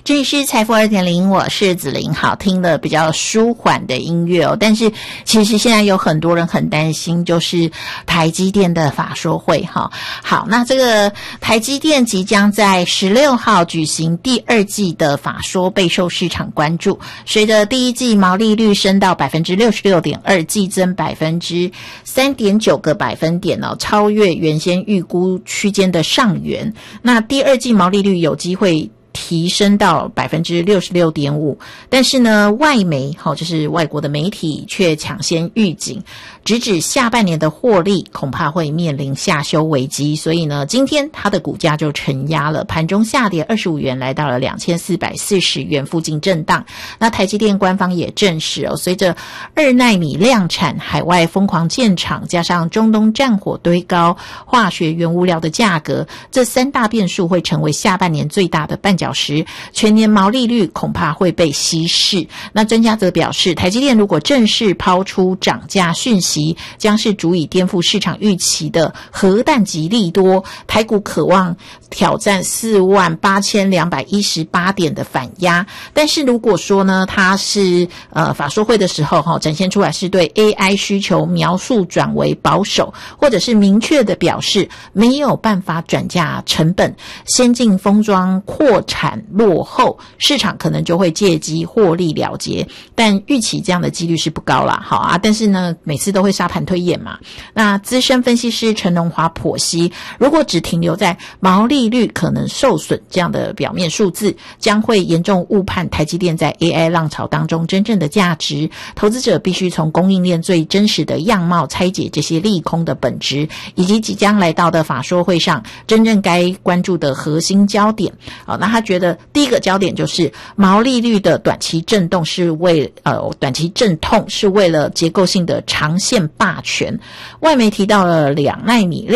这里是财富 2.0， 我是子琳。好听的比较舒缓的音乐哦，但是其实现在有很多人很担心，就是台积电的法说会哈。好，那这个台积电即将在16号举行第二季的法说，备受市场关注。随着第一季毛利率升到 66.2%， 季增 3.9 个百分点哦，超越原先预估区间的上缘。那第二季毛利率有机会提升到 66.5%， 但是呢，外媒就是外国的媒体却抢先预警，直指下半年的获利恐怕会面临下修危机，所以呢，今天它的股价就承压了，盘中下跌25元，来到了2440元附近震荡。那台积电官方也证实哦，随着2奈米量产，海外疯狂建厂，加上中东战火堆高，化学原物料的价格，这三大变数会成为下半年最大的绊脚石，全年毛利率恐怕会被稀释。那专家则表示，台积电如果正式抛出涨价讯息，将是足以颠覆市场预期的核弹级利多，台股渴望挑战48218点的反压。但是如果说呢，它是法说会的时候展现出来是对 AI 需求描述转为保守，或者是明确的表示没有办法转嫁成本，先进封装扩产落后，市场可能就会借机获利了结，但预期这样的几率是不高啦。好啊，但是呢，每次都会沙盘推演嘛。那资深分析师陈荣华剖析，如果只停留在毛利率可能受损这样的表面数字，将会严重误判台积电在 AI 浪潮当中真正的价值。投资者必须从供应链最真实的样貌拆解这些利空的本质，以及即将来到的法说会上真正该关注的核心焦点。好，那他觉得第一个焦点就是毛利率的短期震动是短期阵痛是为了结构性的长线霸权。外媒提到了2奈米